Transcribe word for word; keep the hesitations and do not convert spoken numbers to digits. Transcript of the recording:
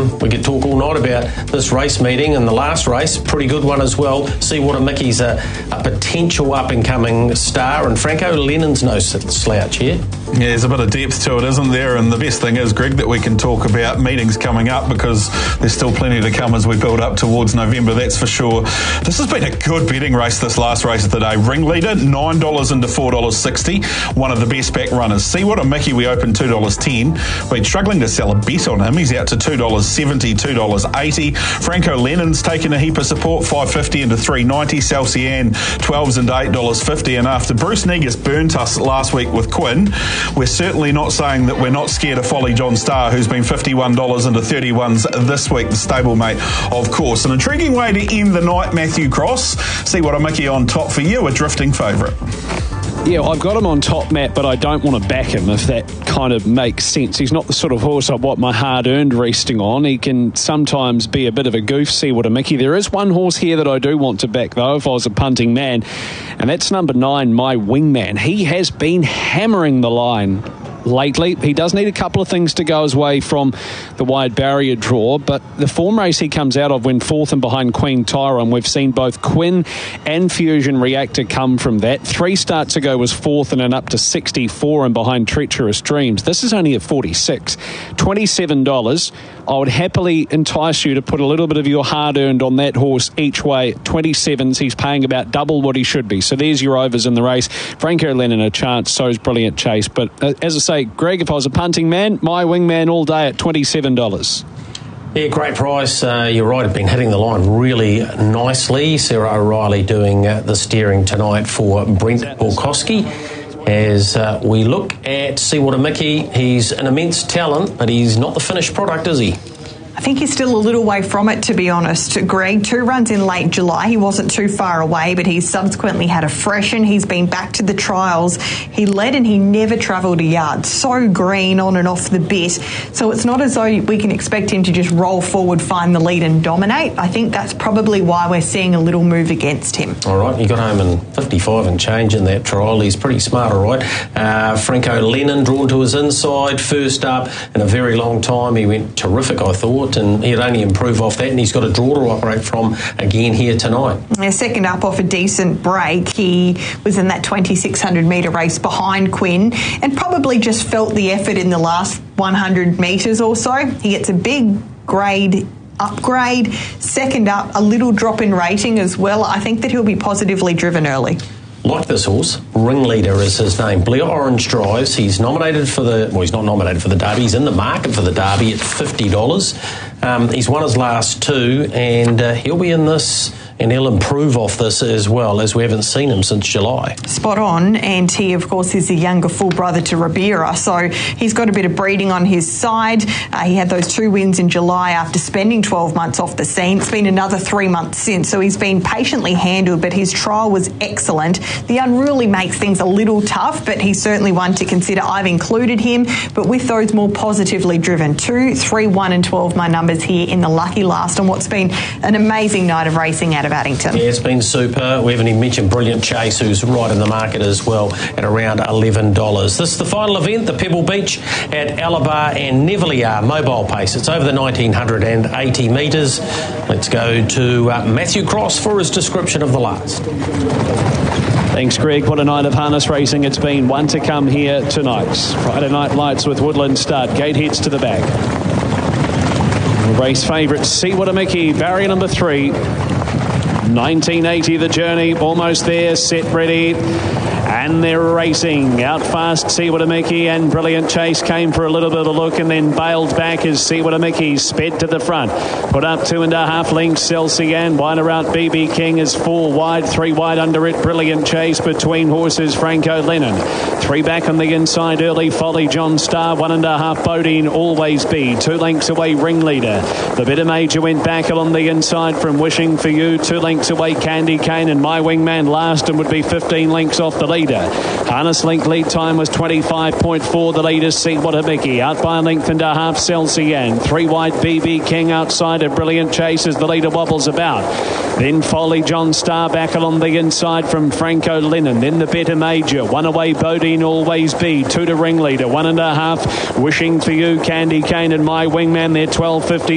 Um, we could talk all night about this race meeting and the last race, pretty good one as well. Seawater Mickey's a, a potential up-and-coming star, and Franco Lennon's no slouch here. Yeah, there's a bit of depth to it, isn't there? And the best thing is, Greg, that we can talk about meetings coming up, because there's still plenty to come as we build up towards November, that's for sure. This has been a good betting race, this last race of the day. Ringleader, nine dollars into four dollars sixty, one of the best back runners. Seawater Mickey, we opened two dollars ten. We've been struggling to sell a bet on him. He's out to two dollars seventy, two dollars eighty. Franco Lennon's taken a heap of support, five dollars fifty into three dollars ninety. Salcian, twelves into eight dollars fifty. And after Bruce Negus burnt us last week with Quinn, we're certainly not saying that we're not scared of Folly John Starr, who's been fifty-one dollars into thirty-ones this week, the stablemate, of course. An intriguing way to end the night, Matthew Cross. Seawater Mickey on top for you, a drifting favourite. Yeah, I've got him on top, Matt, but I don't want to back him, if that kind of makes sense. He's not the sort of horse I want my hard-earned resting on. He can sometimes be a bit of a goof, Seawater Mickey. There is one horse here that I do want to back, though, if I was a punting man, and that's number nine, My Wingman. He has been hammering the line lately. He does need a couple of things to go his way from the wide barrier draw, but the form race he comes out of when fourth and behind Queen Tyrone, we've seen both Quinn and Fusion Reactor come from that. Three starts ago was fourth and an up to sixty-four and behind Treacherous Dreams. This is only at forty-six. twenty-seven dollars. I would happily entice you to put a little bit of your hard-earned on that horse each way. twenty-sevens, he's paying about double what he should be. So there's your overs in the race. Franco Lennon a chance, so's Brilliant Chase. But uh, as I say, Greg, if I was a punting man, My Wingman all day at twenty-seven dollars. Yeah, great price. Uh, you're right, been hitting the line really nicely. Sarah O'Reilly doing uh, the steering tonight for Brent Borkowski. As uh, we look at Seawater Mickey, he's an immense talent, but he's not the finished product, is he? I think he's still a little way from it, to be honest. Greg, two runs in late July. He wasn't too far away, but he's subsequently had a freshen. He's been back to the trials. He led and he never travelled a yard. So green on and off the bit. So it's not as though we can expect him to just roll forward, find the lead and dominate. I think that's probably why we're seeing a little move against him. All right, he got home in fifty-five and change in that trial. He's pretty smart, all right. Uh, Franco Lennon drawn to his inside, first up in a very long time. He went terrific, I thought, and he'd only improve off that, and he's got a draw to operate from again here tonight. Yeah, second up off a decent break. He was in that twenty-six hundred metre race behind Quinn and probably just felt the effort in the last one hundred metres or so. He gets a big grade upgrade. Second up, a little drop in rating as well. I think that he'll be positively driven early. Like this horse, Ringleader is his name. Blair Orange drives. He's nominated for the, well, he's not nominated for the Derby. He's in the market for the Derby at fifty dollars. Um, he's won his last two, and uh, he'll be in this, and he'll improve off this as well, as we haven't seen him since July. Spot on, and he, of course, is the younger full brother to Ribeira, so he's got a bit of breeding on his side. Uh, he had those two wins in July after spending twelve months off the scene. It's been another three months since, so he's been patiently handled, but his trial was excellent. The unruly makes things a little tough, but he's certainly one to consider. I've included him, but with those more positively driven, two, three, one and twelve, my numbers here in the lucky last on what's been an amazing night of racing out of Addington. Yeah, it's been super. We haven't even mentioned Brilliant Chase, who's right in the market as well at around eleven dollars. This is the final event, the Pebble Beach at Alabar and Nevelier mobile pace. It's over the one thousand nine hundred eighty metres. Let's go to uh, Matthew Cross for his description of the last. Thanks, Greg. What a night of harness racing it's been. One to come here tonight. Friday Night Lights with Woodland Stud. Gate heads to the back. Race favourite, Seawater Mickey, barrier number three. nineteen eighty the journey, almost there, set ready. And they're racing. Out fast, Seawater Mickey, and Brilliant Chase came for a little bit of a look and then bailed back as Seawater Mickey sped to the front. Put up two and a half lengths, Celsian. Wider out, B B King is four wide, three wide under it. Brilliant Chase between horses, Franco Lennon. Three back on the inside early, Folly John Starr. One and a half, Bodine, Always Be. Two lengths away, Ringleader. The Better Major went back along the inside from Wishing for You. Two lengths away, Candy Cane, and My Wingman last and would be fifteen lengths off the lead. Harness link lead time was twenty-five point four. The leader, Seawater Mickey. Out by a length and a half, Celsian. Three wide, B B King outside. A Brilliant Chase as the leader wobbles about. Then Folly John Starr back along the inside from Franco Lennon. Then the Better Major. One away, Bodine, Always Be. Two to Ringleader. One and a half, Wishing for You, Candy Cane, and My Wingman. They're twelve fifty.